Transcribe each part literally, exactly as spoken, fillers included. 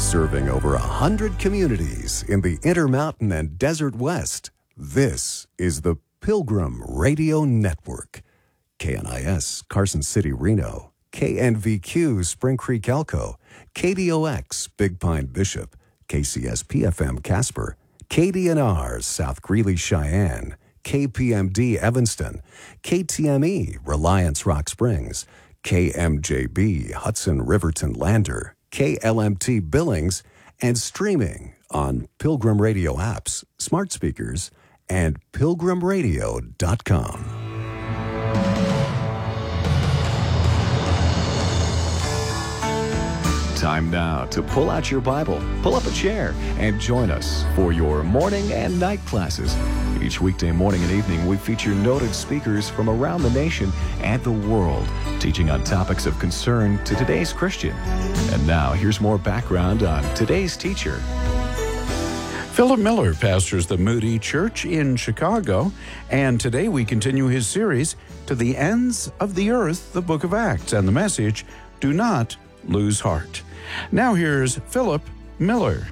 Serving over a hundred communities in the Intermountain and Desert West, this is the Pilgrim Radio Network. K N I S, Carson City, Reno. K N V Q, Spring Creek, Elko. K D O X, Big Pine, Bishop. K C S P F M, Casper. K D N R, South Greeley, Cheyenne. K P M D, Evanston. K T M E, Reliance, Rock Springs. K M J B, Hudson, Riverton, Lander. K L M T, Billings, and streaming on Pilgrim Radio apps, smart speakers, and pilgrim radio dot com. Time now to pull out your Bible, pull up a chair, and join us for your morning and night classes. Each weekday morning and evening, we feature noted speakers from around the nation and the world, teaching on topics of concern to today's Christian. And now, here's more background on today's teacher. Philip Miller pastors the Moody Church in Chicago, and today we continue his series, To the Ends of the Earth, the Book of Acts, and the message, Do Not Lose Heart. Now here's Philip Miller.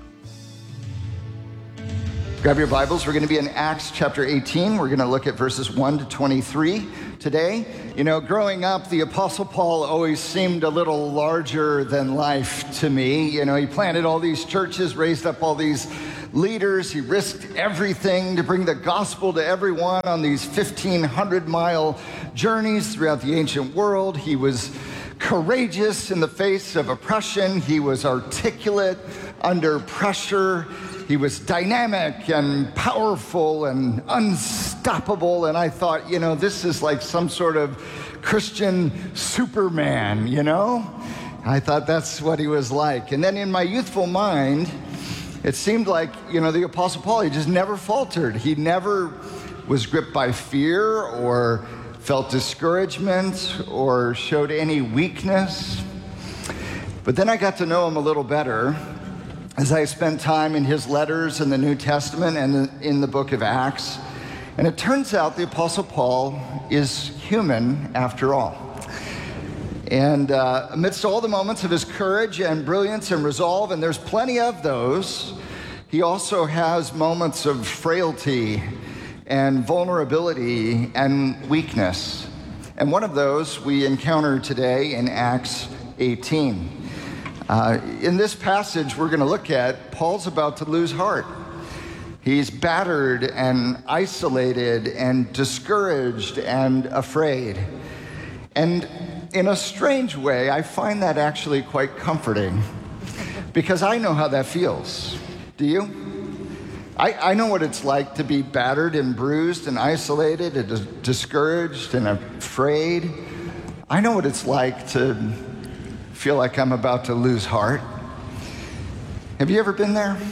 Grab your Bibles. We're going to be in Acts chapter eighteen. We're going to look at verses one to twenty-three today. You know, growing up, the Apostle Paul always seemed a little larger than life to me. You know, he planted all these churches, raised up all these leaders. He risked everything to bring the gospel to everyone on these fifteen hundred mile journeys throughout the ancient world. He was courageous in the face of oppression. He was articulate under pressure. He was dynamic and powerful and unstoppable. And I thought, you know, this is like some sort of Christian Superman, you know? I thought that's what he was like. And then in my youthful mind, it seemed like, you know, the Apostle Paul, he just never faltered. He never was gripped by fear or felt discouragement or showed any weakness. But then I got to know him a little better as I spent time in his letters in the New Testament and in the book of Acts. And it turns out the Apostle Paul is human after all. And uh, amidst all the moments of his courage and brilliance and resolve, and there's plenty of those, he also has moments of frailty and vulnerability and weakness. And one of those we encounter today in Acts eighteen. Uh, in this passage we're going to look at, Paul's about to lose heart. He's battered and isolated and discouraged and afraid. And in a strange way, I find that actually quite comforting, because I know how that feels. Do you? I, I know what it's like to be battered and bruised and isolated and dis- discouraged and afraid. I know what it's like to feel like I'm about to lose heart. Have you ever been there?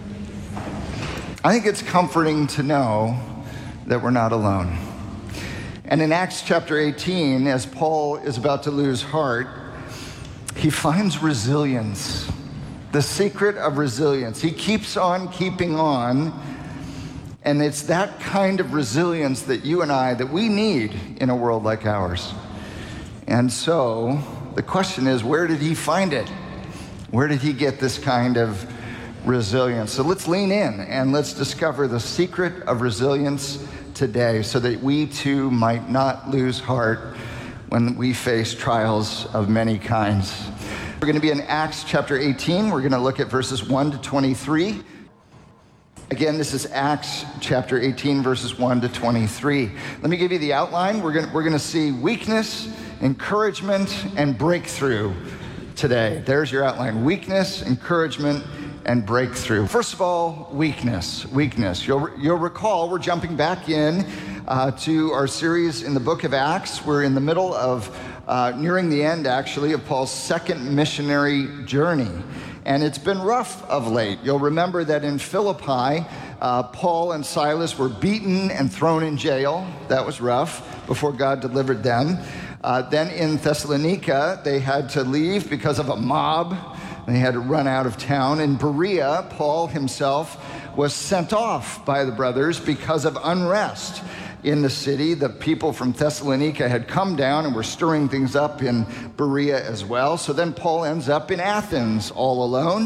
I think it's comforting to know that we're not alone. And in Acts chapter eighteen, as Paul is about to lose heart, he finds resilience. The secret of resilience. He keeps on keeping on, and it's that kind of resilience that you and I, that we need in a world like ours. And so the question is, where did he find it? Where did he get this kind of resilience? So let's lean in and let's discover the secret of resilience today, so that we too might not lose heart when we face trials of many kinds. We're going to be in Acts chapter eighteen. We're going to look at verses one to twenty-three. Again, this is Acts chapter eighteen, verses one to twenty-three. Let me give you the outline. We're going to, we're going to see weakness, encouragement, and breakthrough today. There's your outline. Weakness, encouragement, and breakthrough. First of all, weakness. Weakness. You'll, you'll recall we're jumping back in uh, to our series in the book of Acts. We're in the middle of Uh, nearing the end, actually, of Paul's second missionary journey. And it's been rough of late. You'll remember that in Philippi, uh, Paul and Silas were beaten and thrown in jail. That was rough, before God delivered them. Uh, then in Thessalonica, they had to leave because of a mob. They had to run out of town. In Berea, Paul himself was sent off by the brothers because of unrest in the city. The people from Thessalonica had come down and were stirring things up in Berea as well. So then Paul ends up in Athens all alone.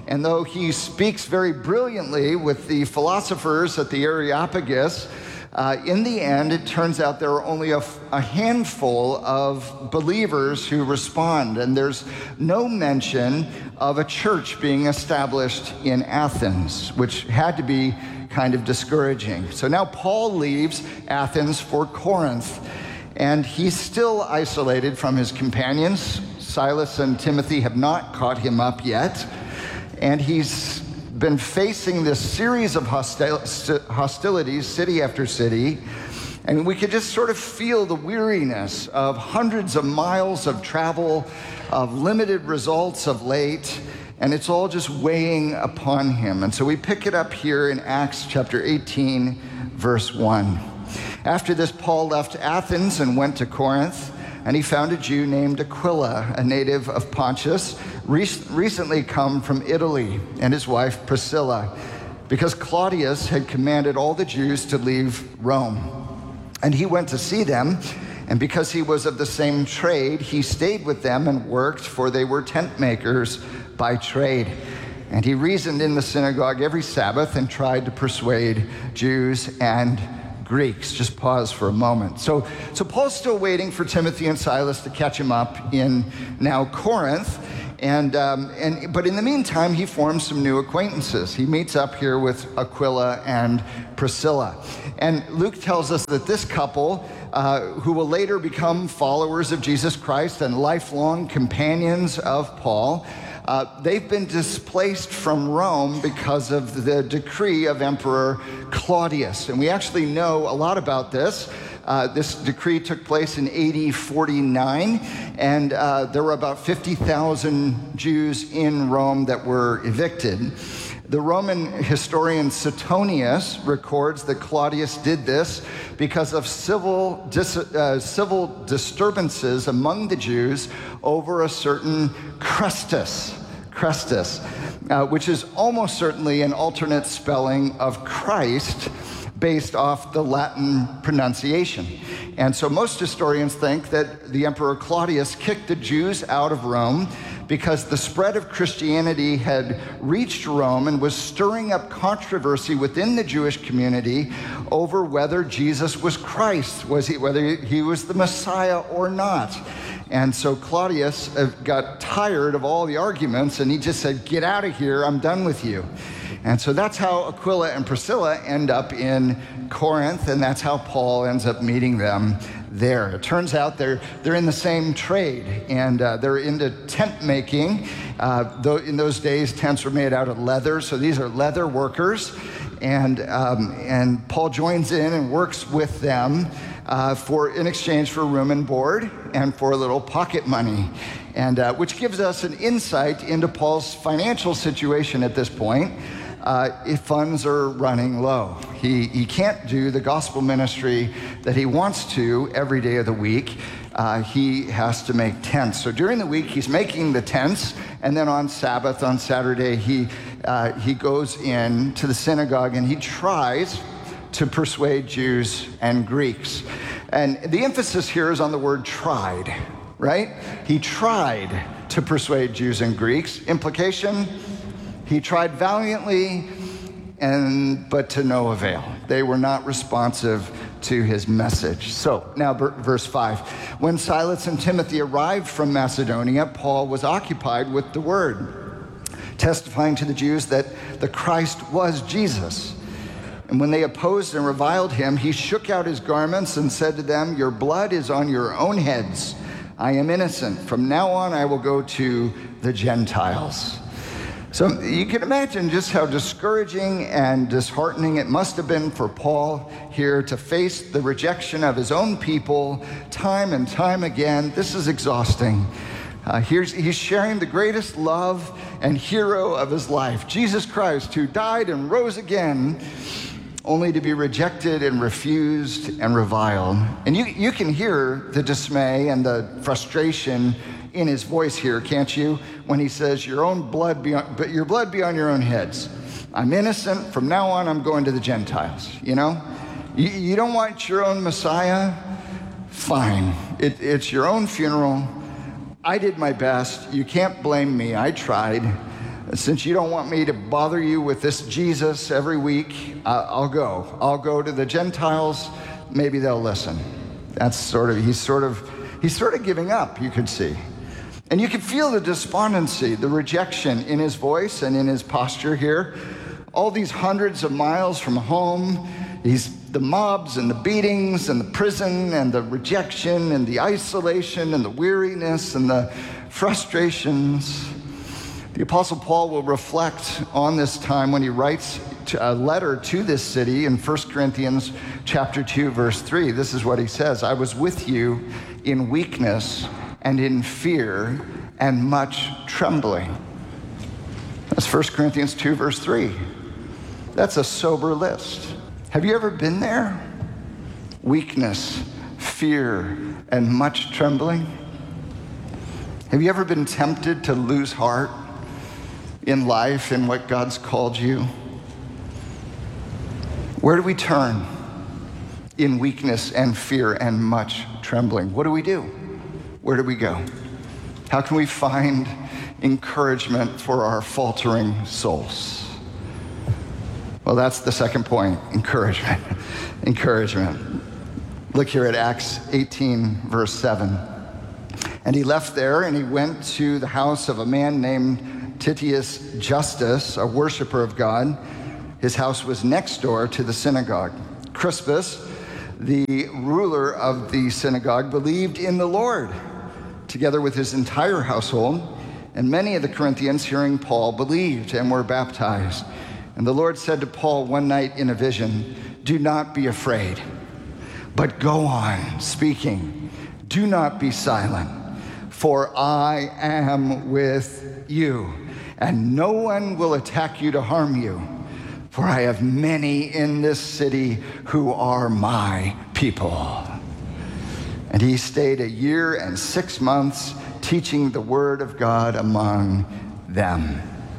And though he speaks very brilliantly with the philosophers at the Areopagus, uh, in the end, it turns out there are only a, a handful of believers who respond. And there's no mention of a church being established in Athens, which had to be kind of discouraging. So now Paul leaves Athens for Corinth, and he's still isolated from his companions. Silas and Timothy have not caught him up yet, and he's been facing this series of hostil- hostilities, city after city, and we could just sort of feel the weariness of hundreds of miles of travel, of limited results of late, and it's all just weighing upon him. And so we pick it up here in Acts chapter eighteen, verse one. After this, Paul left Athens and went to Corinth, and he found a Jew named Aquila, a native of Pontus, re- recently come from Italy, and his wife Priscilla, because Claudius had commanded all the Jews to leave Rome. And he went to see them, and because he was of the same trade, he stayed with them and worked, for they were tent makers by trade. And he reasoned in the synagogue every Sabbath and tried to persuade Jews and Greeks. Just pause for a moment. So, so Paul's still waiting for Timothy and Silas to catch him up in now Corinth. And, um, and but in the meantime, he forms some new acquaintances. He meets up here with Aquila and Priscilla. And Luke tells us that this couple, uh, who will later become followers of Jesus Christ and lifelong companions of Paul, Uh, they've been displaced from Rome because of the decree of Emperor Claudius. And we actually know a lot about this. Uh, this decree took place in A D forty-nine, and uh, there were about fifty thousand Jews in Rome that were evicted. The Roman historian Suetonius records that Claudius did this because of civil dis- uh, civil disturbances among the Jews over a certain Christus, Christus, uh, which is almost certainly an alternate spelling of Christ based off the Latin pronunciation. And so most historians think that the Emperor Claudius kicked the Jews out of Rome because the spread of Christianity had reached Rome and was stirring up controversy within the Jewish community over whether Jesus was Christ, was he, whether he was the Messiah or not. And so Claudius got tired of all the arguments, and he just said, "Get out of here, I'm done with you." And so that's how Aquila and Priscilla end up in Corinth, and that's how Paul ends up meeting them there. It turns out they're they're in the same trade, and uh, they're into tent making. Uh, though in those days, tents were made out of leather, so these are leather workers. And um, and Paul joins in and works with them uh, for in exchange for room and board and for a little pocket money, and uh, which gives us an insight into Paul's financial situation at this point. Uh, if funds are running low. He, he can't do the gospel ministry that he wants to every day of the week. Uh, he has to make tents. So during the week, he's making the tents, and then on Sabbath, on Saturday, he, uh, he goes in to the synagogue and he tries to persuade Jews and Greeks. And the emphasis here is on the word tried, right? He tried to persuade Jews and Greeks. Implication? He tried valiantly, and but to no avail. They were not responsive to his message. So now verse five. When Silas and Timothy arrived from Macedonia, Paul was occupied with the word, testifying to the Jews that the Christ was Jesus. And when they opposed and reviled him, he shook out his garments and said to them, "Your blood is on your own heads. I am innocent. From now on, I will go to the Gentiles." So you can imagine just how discouraging and disheartening it must have been for Paul here to face the rejection of his own people time and time again. This is exhausting. Uh, here's, he's sharing the greatest love and hero of his life, Jesus Christ, who died and rose again, only to be rejected and refused and reviled. And you, you can hear the dismay and the frustration in his voice here, can't you? When he says, "Your own blood be on, but your blood be on your own heads. I'm innocent. From now on, I'm going to the Gentiles." You know, you, you don't want your own Messiah? Fine. It, it's your own funeral. I did my best. You can't blame me. I tried. Since you don't want me to bother you with this Jesus every week, I'll go. I'll go to the Gentiles. Maybe they'll listen. That's sort of, he's sort of, he's sort of giving up, you could see. And you can feel the despondency, the rejection in his voice and in his posture here. All these hundreds of miles from home, he's the mobs and the beatings and the prison and the rejection and the isolation and the weariness and the frustrations. The Apostle Paul will reflect on this time when he writes a letter to this city in First Corinthians chapter two, verse three. This is what he says: I was with you in weakness and in fear and much trembling. That's First Corinthians two, verse three. That's a sober list. Have you ever been there? Weakness, fear, and much trembling. Have you ever been tempted to lose heart in life, in what God's called you? Where do we turn in weakness and fear and much trembling? What do we do? Where do we go? How can we find encouragement for our faltering souls? Well, that's the second point, encouragement. Encouragement. Look here at Acts eighteen, verse seven. And he left there and he went to the house of a man named Titius Justus, a worshiper of God. His house was next door to the synagogue. Crispus, the ruler of the synagogue, believed in the Lord, together with his entire household. And many of the Corinthians, hearing Paul, believed and were baptized. And the Lord said to Paul one night in a vision, do not be afraid, but go on speaking. Do not be silent, for I am with you, and no one will attack you to harm you. For I have many in this city who are my people. And he stayed a year and six months teaching the word of God among them.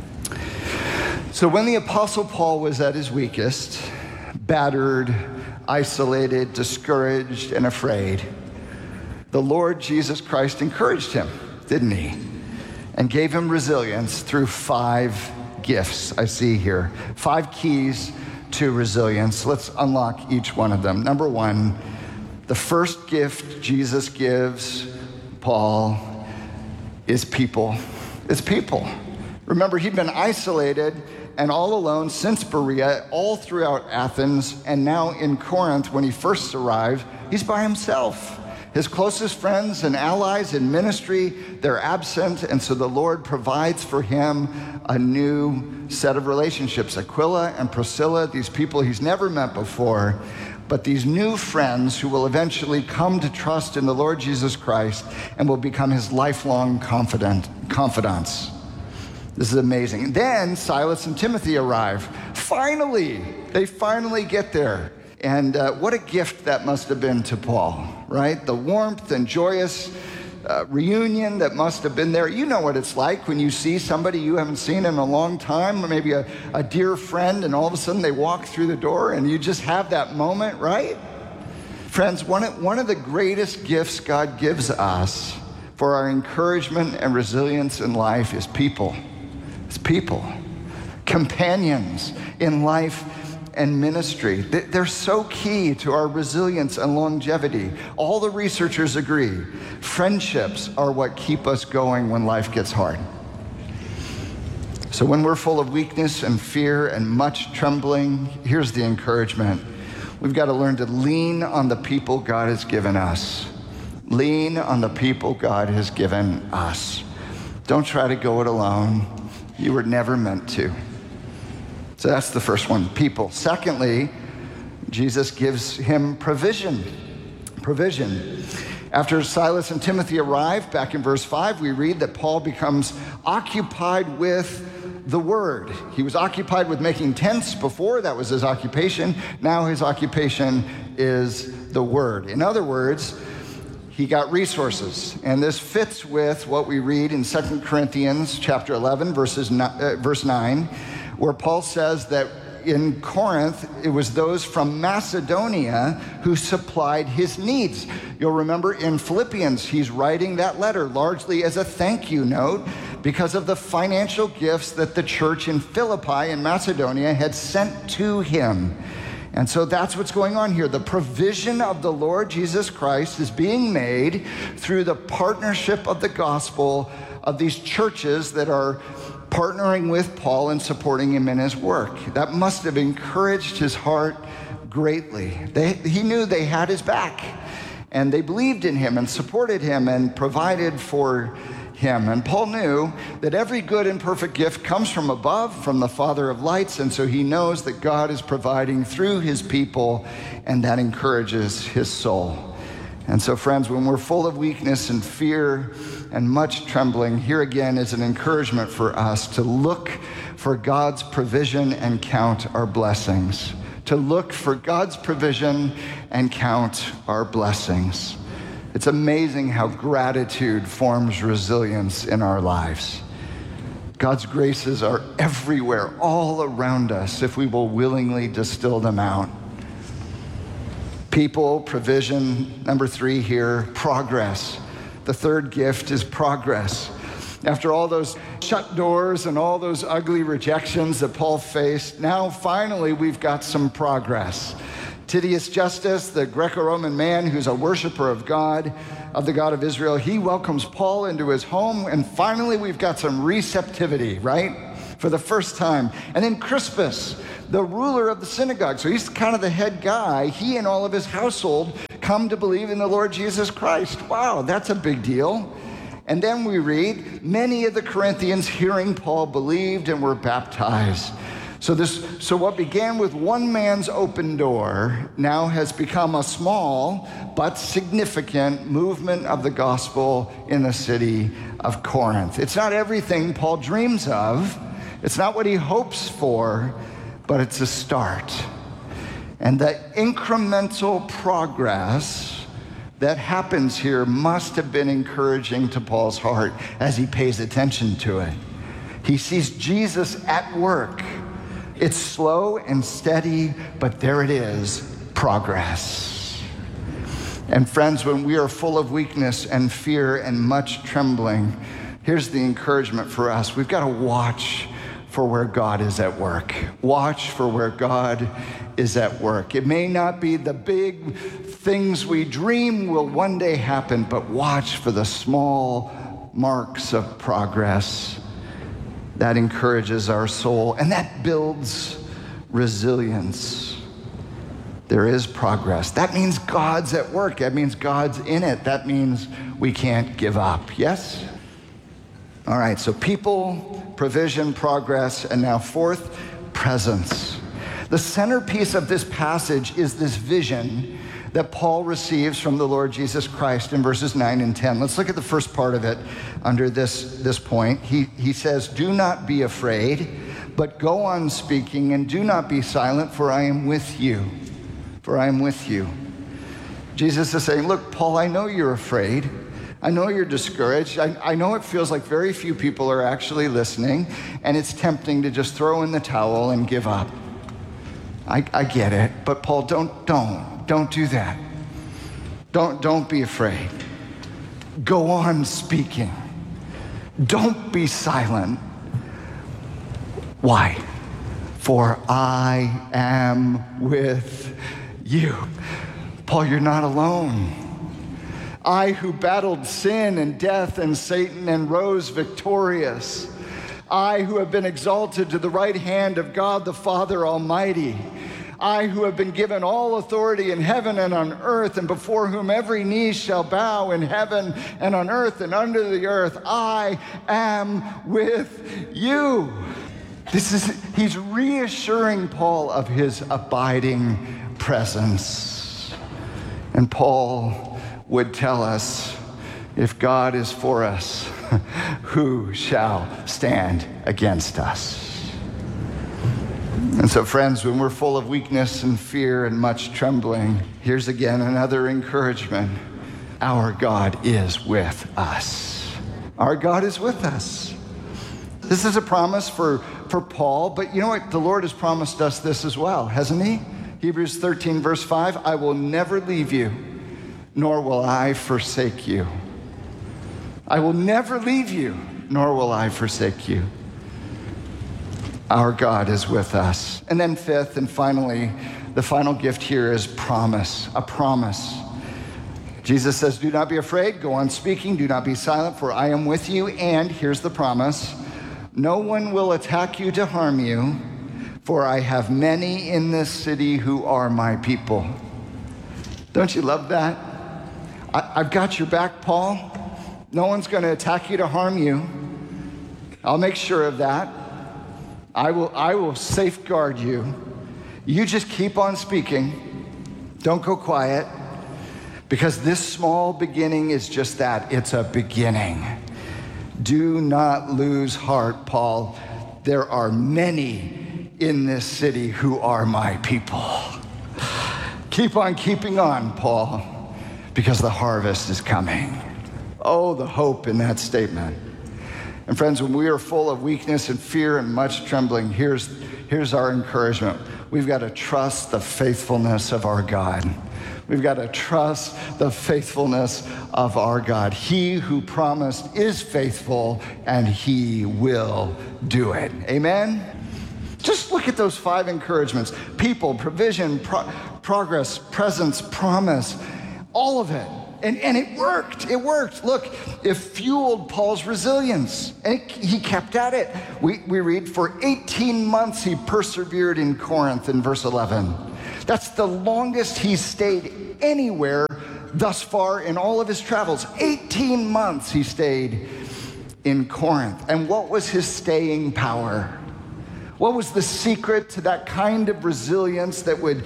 So when the Apostle Paul was at his weakest, battered, isolated, discouraged, and afraid, the Lord Jesus Christ encouraged him, didn't he? And gave him resilience through five gifts I see here. Five keys to resilience. Let's unlock each one of them. Number one, the first gift Jesus gives Paul is people. It's people. Remember, he'd been isolated and all alone since Berea, all throughout Athens, and now in Corinth when he first arrived, he's by himself. His closest friends and allies in ministry, they're absent, and so the Lord provides for him a new set of relationships. Aquila and Priscilla, these people he's never met before, but these new friends who will eventually come to trust in the Lord Jesus Christ and will become his lifelong confidant, confidants. This is amazing. Then Silas and Timothy arrive. Finally, they finally get there. And uh, what a gift that must have been to Paul, right? The warmth and joyous uh, reunion that must have been there. You know what it's like when you see somebody you haven't seen in a long time, or maybe a, a dear friend, and all of a sudden they walk through the door and you just have that moment, right? Friends, one of, one of the greatest gifts God gives us for our encouragement and resilience in life is people. It's people, companions in life and ministry. They're so key to our resilience and longevity. All the researchers agree, friendships are what keep us going when life gets hard. So when we're full of weakness and fear and much trembling, here's the encouragement. We've got to learn to lean on the people God has given us. Lean on the people God has given us. Don't try to go it alone. You were never meant to. So that's the first one, people. Secondly, Jesus gives him provision. Provision. After Silas and Timothy arrive, back in verse five, we read that Paul becomes occupied with the word. He was occupied with making tents before. That was his occupation. Now his occupation is the word. In other words, he got resources, and this fits with what we read in Second Corinthians chapter eleven, verses uh, verse nine, where Paul says that in Corinth, it was those from Macedonia who supplied his needs. You'll remember in Philippians, he's writing that letter largely as a thank you note because of the financial gifts that the church in Philippi in Macedonia had sent to him. And so that's what's going on here. The provision of the Lord Jesus Christ is being made through the partnership of the gospel of these churches that are partnering with Paul and supporting him in his work. That must have encouraged his heart greatly. They, he knew they had his back, and they believed in him and supported him and provided for him. And Paul knew that every good and perfect gift comes from above, from the Father of lights, and so he knows that God is providing through his people, and that encourages his soul. And so, friends, when we're full of weakness and fear and much trembling, here again is an encouragement for us to look for God's provision and count our blessings. To look for God's provision and count our blessings. It's amazing how gratitude forms resilience in our lives. God's graces are everywhere, all around us, if we will willingly distill them out. People, provision. Number three here, progress. The third gift is progress. After all those shut doors and all those ugly rejections that Paul faced, now finally we've got some progress. Titius Justus, the Greco-Roman man who's a worshiper of God, of the God of Israel, he welcomes Paul into his home, and finally we've got some receptivity, right? For the first time. And then Crispus, the ruler of the synagogue, so he's kind of the head guy, he and all of his household come to believe in the Lord Jesus Christ. Wow, that's a big deal. And then we read, many of the Corinthians hearing Paul believed and were baptized. So this, so what began with one man's open door now has become a small but significant movement of the gospel in the city of Corinth. It's not everything Paul dreams of. It's not what he hopes for, but it's a start. And the incremental progress that happens here must have been encouraging to Paul's heart as he pays attention to it. He sees Jesus at work. It's slow and steady, but there it is, progress. And friends, when we are full of weakness and fear and much trembling, here's the encouragement for us. We've got to watch for where God is at work. Watch for where God is at work. It may not be the big things we dream will one day happen, but watch for the small marks of progress. That encourages our soul, and that builds resilience. There is progress. That means God's at work. That means God's in it. That means we can't give up. Yes? All right, so people, provision, progress, and now fourth, presence. The centerpiece of this passage is this vision that Paul receives from the Lord Jesus Christ in verses nine and ten. Let's look at the first part of it under this, this point. He, he says, do not be afraid, but go on speaking, and do not be silent, for I am with you. For I am with you. Jesus is saying, look, Paul, I know you're afraid. I know you're discouraged. I, I know it feels like very few people are actually listening, and it's tempting to just throw in the towel and give up. I, I get it, but Paul, don't, don't. Don't do that. Don't, don't be afraid. Go on speaking. Don't be silent. Why? For I am with you. Paul, you're not alone. I who battled sin and death and Satan and rose victorious. I who have been exalted to the right hand of God the Father Almighty. I who have been given all authority in heaven and on earth, and before whom every knee shall bow in heaven and on earth and under the earth, I am with you. This is, he's reassuring Paul of his abiding presence. And Paul would tell us, if God is for us, who shall stand against us? And so, friends, when we're full of weakness and fear and much trembling, here's again another encouragement. Our God is with us. Our God is with us. This is a promise for, for Paul, but you know what? The Lord has promised us this as well, hasn't he? Hebrews thirteen, verse five, I will never leave you, nor will I forsake you. I will never leave you, nor will I forsake you. Our God is with us. And then fifth and finally, the final gift here is promise, a promise. Jesus says, do not be afraid, go on speaking, do not be silent, for I am with you. And here's the promise, no one will attack you to harm you, for I have many in this city who are my people. Don't you love that? I, I've got your back, Paul. No one's going to attack you to harm you. I'll make sure of that. I will, I will safeguard you. You just keep on speaking. Don't go quiet. Because this small beginning is just that. It's a beginning. Do not lose heart, Paul. There are many in this city who are my people. Keep on keeping on, Paul, because the harvest is coming. Oh, the hope in that statement. And friends, when we are full of weakness and fear and much trembling, here's, here's our encouragement. We've got to trust the faithfulness of our God. We've got to trust the faithfulness of our God. He who promised is faithful, and he will do it. Amen? Just look at those five encouragements. People, provision, pro- progress, presence, promise, all of it. And, and it worked. It worked. Look, it fueled Paul's resilience. And it, he kept at it. We, we read, for eighteen months he persevered in Corinth in verse eleven. That's the longest he's stayed anywhere thus far in all of his travels. eighteen months he stayed in Corinth. And what was his staying power? What was the secret to that kind of resilience that would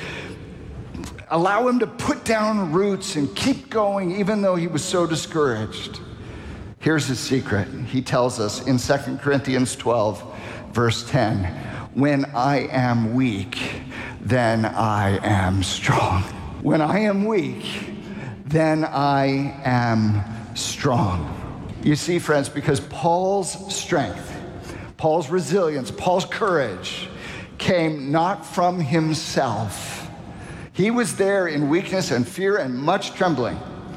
allow him to put down roots and keep going even though he was so discouraged? Here's his secret. He tells us in Second Corinthians twelve, verse ten, when I am weak, then I am strong. When I am weak, then I am strong. You see, friends, because Paul's strength, Paul's resilience, Paul's courage came not from himself. He was there in weakness and fear and much trembling.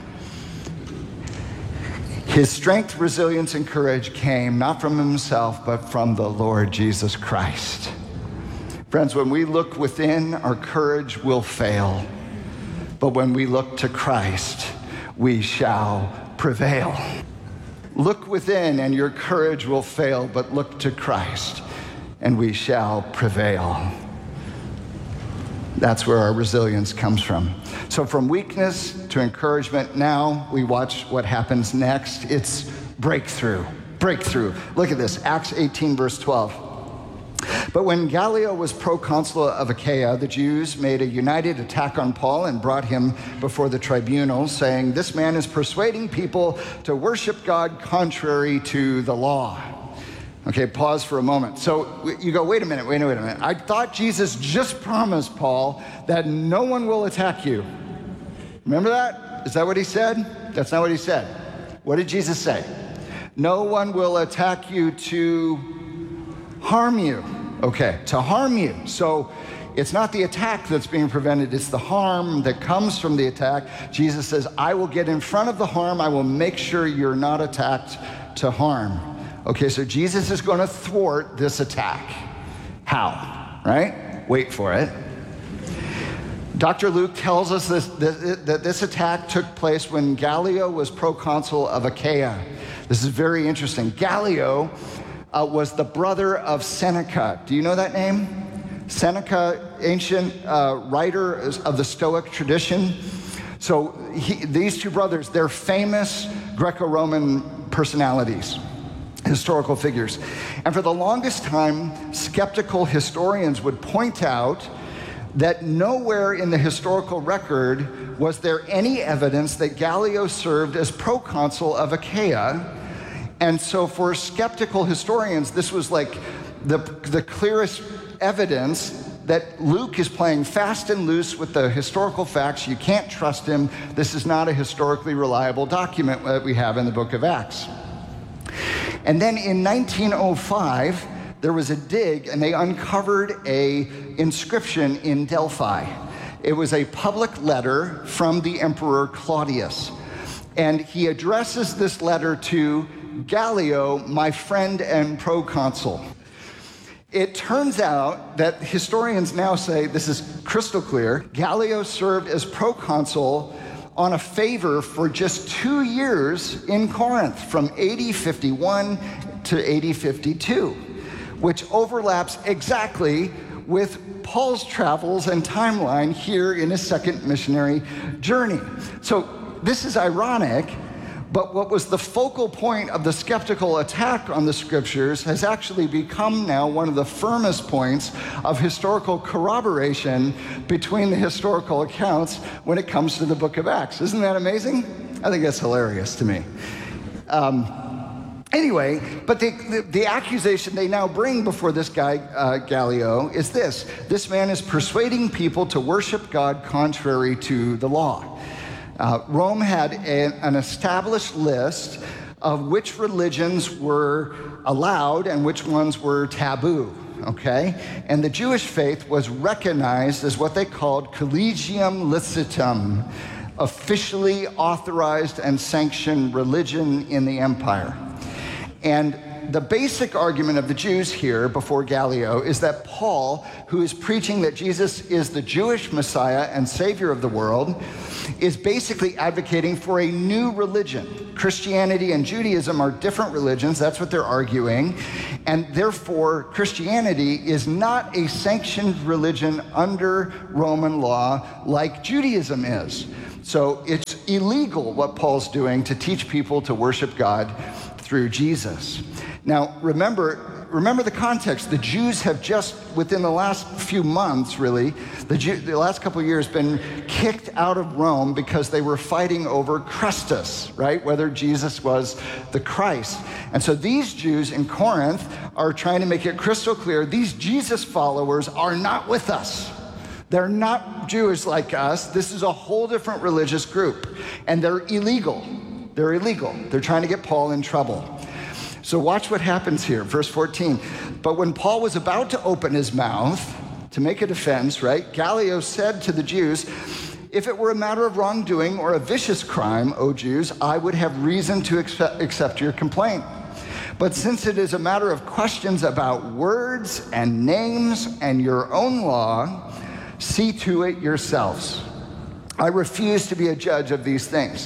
His strength, resilience, and courage came not from himself, but from the Lord Jesus Christ. Friends, when we look within, our courage will fail. But when we look to Christ, we shall prevail. Look within and your courage will fail, but look to Christ and we shall prevail. That's where our resilience comes from. So from weakness to encouragement, now we watch what happens next. It's breakthrough, breakthrough. Look at this, Acts eighteen, verse twelve. But when Gallio was proconsul of Achaia, the Jews made a united attack on Paul and brought him before the tribunal, saying, this man is persuading people to worship God contrary to the law. Okay, pause for a moment. So you go, wait a minute, wait a minute, wait a minute. I thought Jesus just promised Paul that no one will attack you. Remember that? Is that what he said? That's not what he said. What did Jesus say? No one will attack you to harm you. Okay, to harm you. So it's not the attack that's being prevented, it's the harm that comes from the attack. Jesus says, I will get in front of the harm. I will make sure you're not attacked to harm. Okay, so Jesus is going to thwart this attack. How? Right? Wait for it. Doctor Luke tells us this, this, that this attack took place when Gallio was proconsul of Achaia. This is very interesting. Gallio uh, was the brother of Seneca. Do you know that name? Seneca, ancient uh, writer of the Stoic tradition. So he, these two brothers, they're famous Greco-Roman personalities, historical figures. And for the longest time, skeptical historians would point out that nowhere in the historical record was there any evidence that Gallio served as proconsul of Achaia. And so for skeptical historians, this was like the, the clearest evidence that Luke is playing fast and loose with the historical facts. You can't trust him. This is not a historically reliable document that we have in the book of Acts. And then in nineteen oh five, there was a dig and they uncovered a inscription in Delphi. It was a public letter from the Emperor Claudius. And he addresses this letter to Gallio, my friend and proconsul. It turns out that historians now say, this is crystal clear, Gallio served as proconsul on a favor for just two years in Corinth, from A D fifty-one to A D fifty-two, which overlaps exactly with Paul's travels and timeline here in his second missionary journey. So this is ironic, but what was the focal point of the skeptical attack on the scriptures has actually become now one of the firmest points of historical corroboration between the historical accounts when it comes to the book of Acts. Isn't that amazing? I think that's hilarious to me. Um, anyway, but the, the, the accusation they now bring before this guy, uh, Gallio, is this. This man is persuading people to worship God contrary to the law. Uh, Rome had a, an established list of which religions were allowed and which ones were taboo, okay? And the Jewish faith was recognized as what they called collegium licitum, officially authorized and sanctioned religion in the empire. And the basic argument of the Jews here before Gallio is that Paul, who is preaching that Jesus is the Jewish Messiah and Savior of the world, is basically advocating for a new religion. Christianity and Judaism are different religions, that's what they're arguing, and therefore Christianity is not a sanctioned religion under Roman law like Judaism is. So it's illegal what Paul's doing to teach people to worship God through Jesus. Now, remember, remember the context. The Jews have just, within the last few months, really, the, Jew, the last couple of years, been kicked out of Rome because they were fighting over Christus, right? Whether Jesus was the Christ. And so these Jews in Corinth are trying to make it crystal clear, these Jesus followers are not with us. They're not Jewish like us. This is a whole different religious group. And they're illegal. They're illegal. They're trying to get Paul in trouble. So watch what happens here, verse fourteen. But when Paul was about to open his mouth to make a defense, right, Gallio said to the Jews, if it were a matter of wrongdoing or a vicious crime, O Jews, I would have reason to accept, accept your complaint. But since it is a matter of questions about words and names and your own law, see to it yourselves. I refuse to be a judge of these things.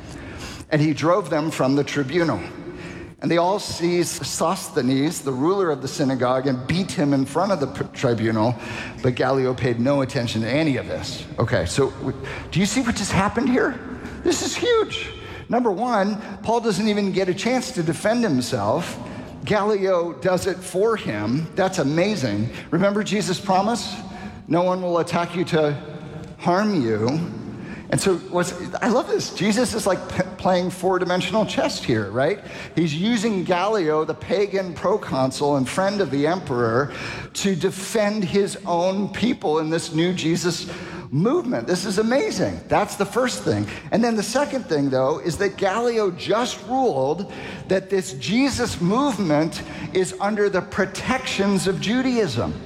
And he drove them from the tribunal. And they all seized Sosthenes, the ruler of the synagogue, and beat him in front of the tribunal. But Gallio paid no attention to any of this. Okay, so do you see what just happened here? This is huge. Number one, Paul doesn't even get a chance to defend himself. Gallio does it for him. That's amazing. Remember Jesus' promise? No one will attack you to harm you. And so what's, I love this. Jesus is like p- playing four-dimensional chess here, right? He's using Gallio, the pagan proconsul and friend of the emperor, to defend his own people in this new Jesus movement. This is amazing. That's the first thing. And then the second thing, though, is that Gallio just ruled that this Jesus movement is under the protections of Judaism.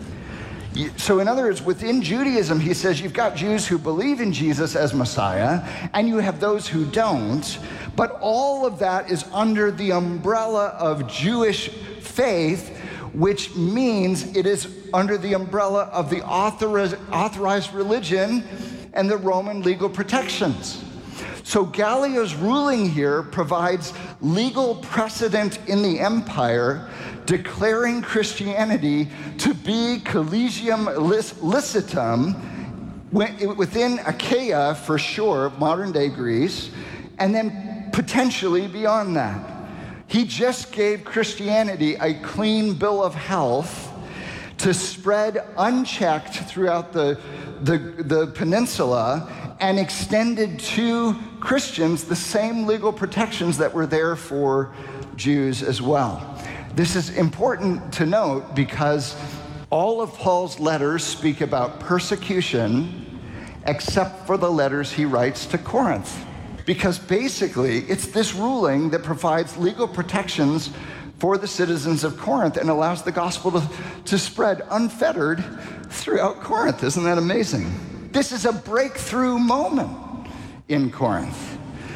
So in other words, within Judaism, he says you've got Jews who believe in Jesus as Messiah, and you have those who don't, but all of that is under the umbrella of Jewish faith, which means it is under the umbrella of the authorized, authorized religion and the Roman legal protections. So Gallio's ruling here provides legal precedent in the empire, declaring Christianity to be collegium licitum within Achaia, for sure, modern-day Greece, and then potentially beyond that. He just gave Christianity a clean bill of health to spread unchecked throughout the, the, the peninsula and extended to Christians the same legal protections that were there for Jews as well. This is important to note because all of Paul's letters speak about persecution except for the letters he writes to Corinth. Because basically, it's this ruling that provides legal protections for the citizens of Corinth and allows the gospel to, to spread unfettered throughout Corinth. Isn't that amazing? This is a breakthrough moment in Corinth.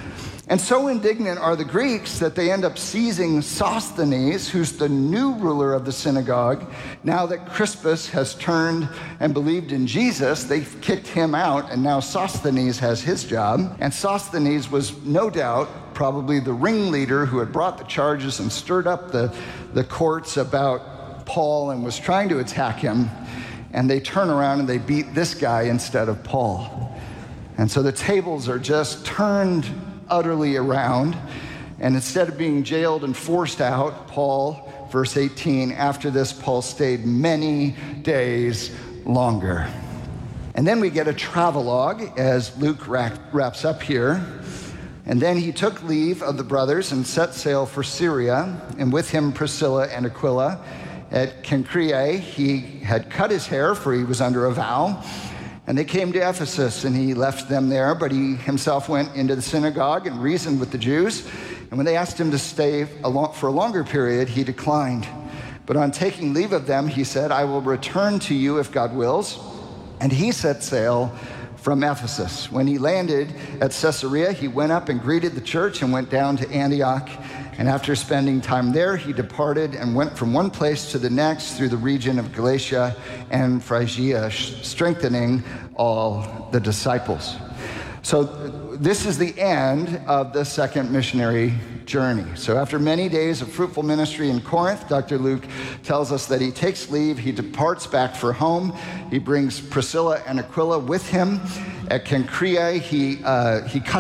And so indignant are the Greeks that they end up seizing Sosthenes, who's the new ruler of the synagogue. Now that Crispus has turned and believed in Jesus, they've kicked him out, and now Sosthenes has his job. And Sosthenes was no doubt probably the ringleader who had brought the charges and stirred up the, the courts about Paul and was trying to attack him. And they turn around and they beat this guy instead of Paul. And so the tables are just turned utterly around, and instead of being jailed and forced out, Paul, verse eighteen, after this, Paul stayed many days longer. And then we get a travelogue as Luke wraps up here. And then he took leave of the brothers and set sail for Syria, and with him Priscilla and Aquila. At Cenchreae, he had cut his hair, for he was under a vow. And they came to Ephesus, and he left them there, but he himself went into the synagogue and reasoned with the Jews. And when they asked him to stay for a longer period, he declined. But on taking leave of them, he said, I will return to you if God wills. And he set sail from Ephesus. When he landed at Caesarea, he went up and greeted the church and went down to Antioch. And after spending time there, he departed and went from one place to the next through the region of Galatia and Phrygia, strengthening all the disciples. So this is the end of the second missionary journey. So after many days of fruitful ministry in Corinth, Doctor Luke tells us that he takes leave, he departs back for home. He brings Priscilla and Aquila with him. At Cenchreae, he, uh, he cuts